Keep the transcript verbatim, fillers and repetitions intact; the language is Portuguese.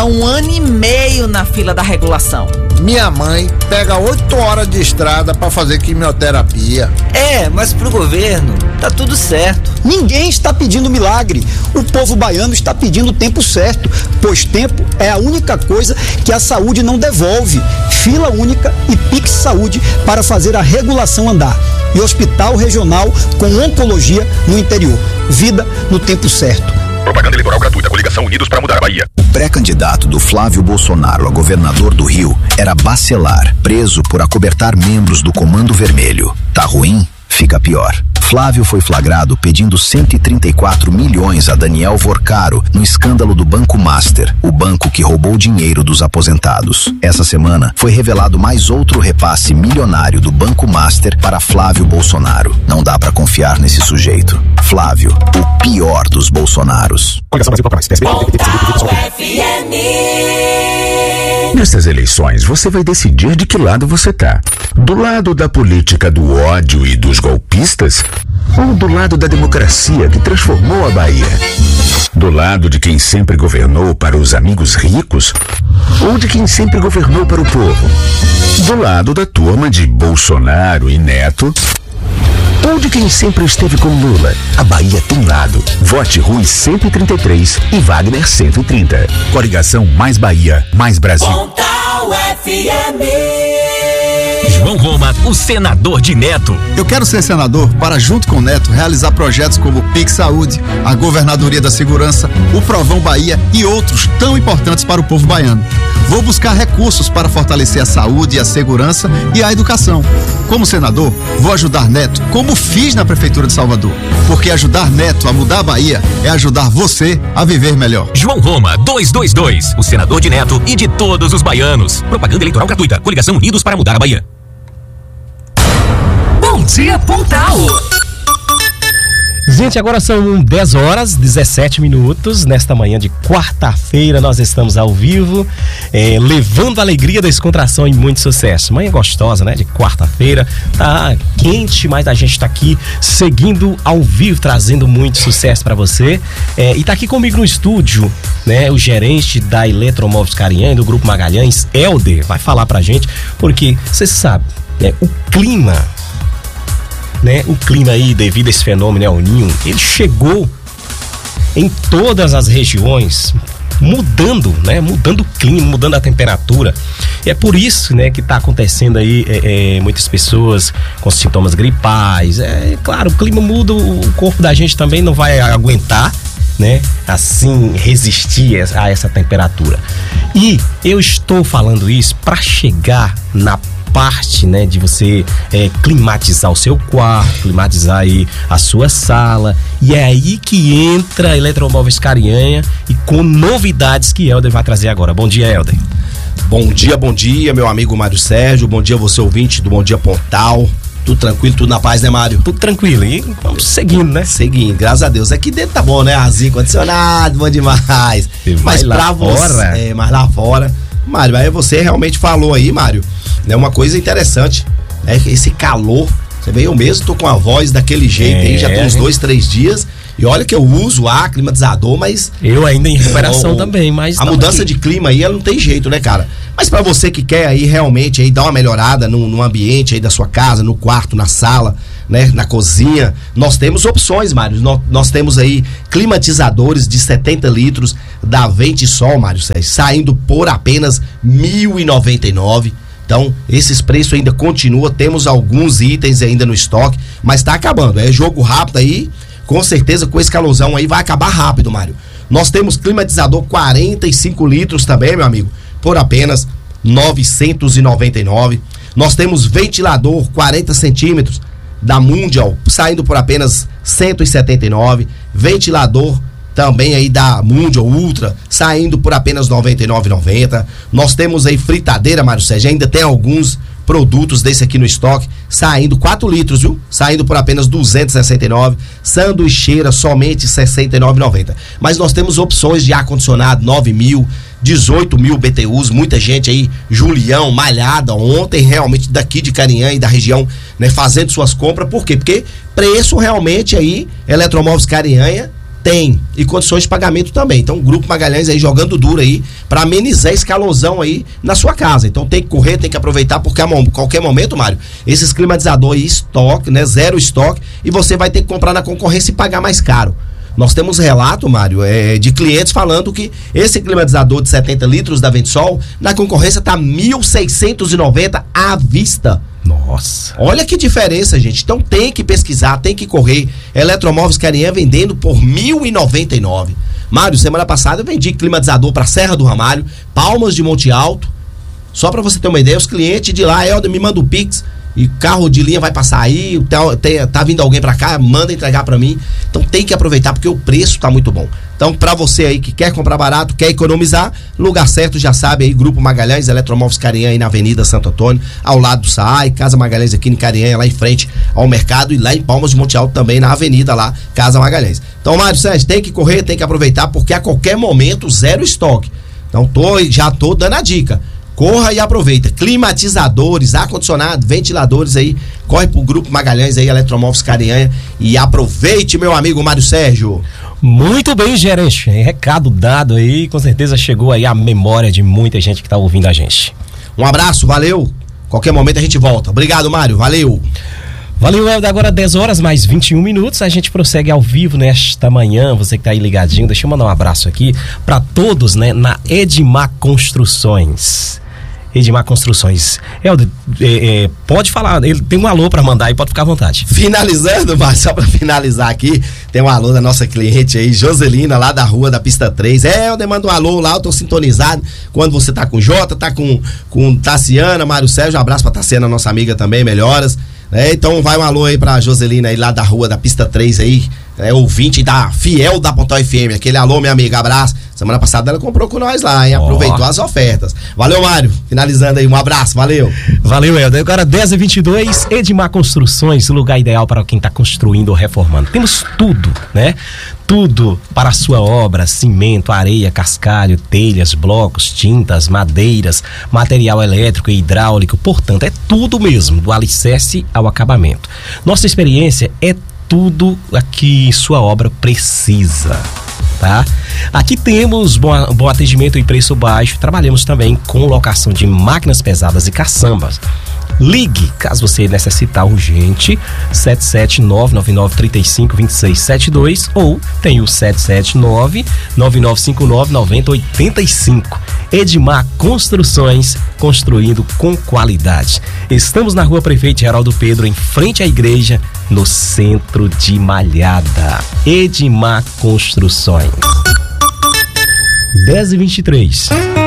há um ano e meio na fila da regulação. Minha mãe pega oito horas de estrada para fazer quimioterapia. É, mas pro governo tá tudo certo. Ninguém está pedindo milagre. O povo baiano está pedindo o tempo certo, pois tempo é a única coisa que a saúde não devolve. Fila única e Pix Saúde para fazer a regulação andar. E hospital regional com oncologia no interior. Vida no tempo certo. Propaganda eleitoral gratuita. Coligação Unidos para Mudar a Bahia. O pré-candidato do Flávio Bolsonaro a governador do Rio era Bacelar, preso por acobertar membros do Comando Vermelho. Tá ruim? Fica pior. Flávio foi flagrado pedindo cento e trinta e quatro milhões a Daniel Vorcaro no escândalo do Banco Master, o banco que roubou dinheiro dos aposentados. Essa semana foi revelado mais outro repasse milionário do Banco Master para Flávio Bolsonaro. Não dá pra confiar nesse sujeito. Flávio, o pior dos Bolsonaros. Nessas eleições, você vai decidir de que lado você tá. Do lado da política do ódio e dos golpistas? Ou do lado da democracia que transformou a Bahia? Do lado de quem sempre governou para os amigos ricos? Ou de quem sempre governou para o povo? Do lado da turma de Bolsonaro e Neto? Ou de quem sempre esteve com Lula? A Bahia tem lado. Vote Rui cento e trinta e três e Wagner cento e trinta. Coligação Mais Bahia, Mais Brasil. Pontal F M. João Roma, o senador de Neto. Eu quero ser senador para, junto com o Neto, realizar projetos como o Pix Saúde, a Governadoria da Segurança, o Provão Bahia e outros tão importantes para o povo baiano. Vou buscar recursos para fortalecer a saúde, a segurança e a educação. Como senador, vou ajudar Neto, como fiz na Prefeitura de Salvador. Porque ajudar Neto a mudar a Bahia é ajudar você a viver melhor. João Roma, duzentos e vinte e dois, o senador de Neto e de todos os baianos. Propaganda eleitoral gratuita. Coligação Unidos para Mudar a Bahia. Bom dia, Pontal. Gente, agora são dez horas, dezessete minutos. Nesta manhã de quarta-feira nós estamos ao vivo, é, levando a alegria, descontração e muito sucesso. Manhã gostosa, né? De quarta-feira, tá quente, mas a gente tá aqui seguindo ao vivo, trazendo muito sucesso para você. É, e tá aqui comigo no estúdio, né? O gerente da Eletromóveis Carinhã, do Grupo Magalhães, Helder, vai falar pra gente, porque você sabe, né? O clima... Né, o clima aí, devido a esse fenômeno El Niño, ele chegou em todas as regiões, mudando, né, mudando o clima, mudando a temperatura. E é por isso, né, que está acontecendo aí é, é, muitas pessoas com sintomas gripais. É claro, o clima muda, o corpo da gente também não vai aguentar, né, assim, resistir a essa temperatura. E eu estou falando isso para chegar na parte, né, de você é, climatizar o seu quarto, climatizar aí a sua sala, e é aí que entra a Eletromóveis Carinhã e com novidades que Helder vai trazer agora. Bom dia, Helder. Bom dia, bom dia, meu amigo Mário Sérgio, bom dia você ouvinte do Bom Dia Pontal. Tudo tranquilo, tudo na paz, né, Mário? Tudo tranquilo, e vamos seguindo, né? Seguindo, graças a Deus. Aqui dentro tá bom, né? Arzinho condicionado, bom demais. Mas pra você, é, mas lá fora, Mário, aí você realmente falou aí, Mário, né, uma coisa interessante, né? Esse calor, você vê, eu mesmo tô com a voz daquele jeito é, aí, já tem uns dois, três dias, e olha que eu uso ar, climatizador, mas... Eu ainda em recuperação o, também, mas... A mudança aqui de clima aí, ela não tem jeito, né, cara? Mas pra você que quer aí realmente aí dar uma melhorada no, no ambiente aí da sua casa, no quarto, na sala, né, na cozinha, nós temos opções, Mário. Nós, nós temos aí climatizadores de setenta litros da Vente Sol, Mário Sérgio, saindo por apenas mil e noventa e nove reais. Então, esses preços ainda continuam, temos alguns itens ainda no estoque, mas tá acabando, é jogo rápido aí, com certeza com esse calorzão aí vai acabar rápido, Mário. Nós temos climatizador quarenta e cinco litros também, meu amigo, por apenas novecentos e noventa e nove reais. Nós temos ventilador quarenta centímetros da Mundial, saindo por apenas cento e setenta e nove reais. Ventilador também aí da Mundial Ultra, saindo por apenas noventa e nove reais e noventa centavos. Nós temos aí fritadeira, Mário Sérgio, ainda tem alguns produtos desse aqui no estoque, saindo quatro litros, viu? Saindo por apenas duzentos e sessenta e nove reais. Sanduicheira somente sessenta e nove reais e noventa centavos. Mas nós temos opções de ar-condicionado nove mil, dezoito mil B T Us, muita gente aí, Julião, Malhada, ontem realmente daqui de Carinhã e da região, né, fazendo suas compras. Por quê? Porque preço realmente aí, Eletromóveis Carinhã Tem, e condições de pagamento também. Então o Grupo Magalhães aí jogando duro aí para amenizar esse calosão aí na sua casa. Então tem que correr, tem que aproveitar, porque a mo- qualquer momento, Mário, esses climatizadores aí, estoque, né, zero estoque, e você vai ter que comprar na concorrência e pagar mais caro. Nós temos relato, Mário, é, de clientes falando que esse climatizador de setenta litros da Ventisol, na concorrência tá mil seiscentos e noventa à vista. Nossa. Olha que diferença, gente. Então tem que pesquisar, tem que correr. Eletromóveis Carinhã vendendo por mil e noventa e nove. Mário, semana passada eu vendi climatizador para Serra do Ramalho, Palmas de Monte Alto. Só para você ter uma ideia, os clientes de lá, Helder, me manda o Pix. E carro de linha vai passar aí, tá, tem, tá vindo alguém pra cá, manda entregar pra mim. Então tem que aproveitar, porque o preço tá muito bom. Então pra você aí que quer comprar barato, quer economizar, lugar certo já sabe aí, Grupo Magalhães, Eletromóveis Carinhã aí na Avenida Santo Antônio, ao lado do S A I, Casa Magalhães aqui em Carinhã, lá em frente ao mercado, e lá em Palmas de Monte Alto também na avenida lá, Casa Magalhães. Então, Mário Sérgio, tem que correr, tem que aproveitar, porque a qualquer momento zero estoque. Então tô, já tô dando a dica. Corra e aproveita. Climatizadores, ar-condicionado, ventiladores aí. Corre pro Grupo Magalhães aí, Eletromóveis Carinha, e aproveite, meu amigo Mário Sérgio. Muito bem, gerente. Recado dado aí, com certeza chegou aí a memória de muita gente que tá ouvindo a gente. Um abraço, valeu. Qualquer momento a gente volta. Obrigado, Mário, valeu. Valeu, Helder. Agora dez horas mais vinte e um minutos, a gente prossegue ao vivo nesta manhã, você que tá aí ligadinho, deixa eu mandar um abraço aqui para todos, né, na Edmar Construções. Edmar Construções. Helder, é, é, pode falar, ele tem um alô para mandar aí, pode ficar à vontade. Finalizando, mas só para finalizar aqui, tem um alô da nossa cliente aí, Joselina, lá da rua da Pista três. É, Helder, manda um alô lá, eu tô sintonizado. Quando você tá com Jota, tá com, com Tassiana, Mário Sérgio, um abraço pra Tassiana, nossa amiga também, melhoras. É, então vai um alô aí pra Joselina aí lá da rua da Pista três aí, é, ouvinte da fiel da Pontal F M, aquele alô, minha amiga, abraço. Semana passada ela comprou com nós lá, hein, aproveitou oh. as ofertas. Valeu, Mário, finalizando aí, um abraço, valeu. Valeu, Helder. Agora dez e vinte e dois, Edmar Construções, o lugar ideal para quem tá construindo ou reformando. Temos tudo, né? Tudo para a sua obra: cimento, areia, cascalho, telhas, blocos, tintas, madeiras, material elétrico e hidráulico. Portanto, é tudo mesmo, do alicerce ao acabamento. Nossa experiência é tudo a que sua obra precisa, tá? Aqui temos bom, bom atendimento e preço baixo. Trabalhamos também com locação de máquinas pesadas e caçambas. Ligue, caso você necessitar urgente, sete sete nove nove nove três cinco dois seis sete dois ou tem o sete sete nove nove nove cinco nove nove zero oito cinco. Edmar Construções, construindo com qualidade. Estamos na rua Prefeito Geraldo Pedro, em frente à igreja, no centro de Malhada. Edmar Construções. dez e vinte e três.